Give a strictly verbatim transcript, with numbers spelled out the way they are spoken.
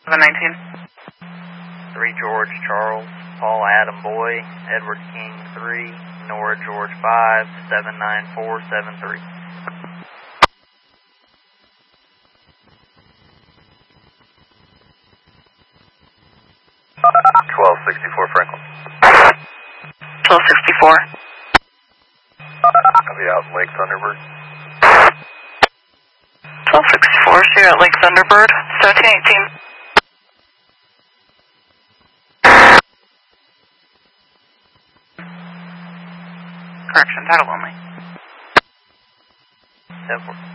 seven nineteen. three George Charles, Paul Adam Boy, Edward King three, Nora George five, seven nine four seven three. twelve sixty-four Franklin. twelve sixty-four. I'll be out in Lake Thunderbird. twelve sixty-four, so you're at Lake Thunderbird, seventeen eighteen. Correction, title only. ten four.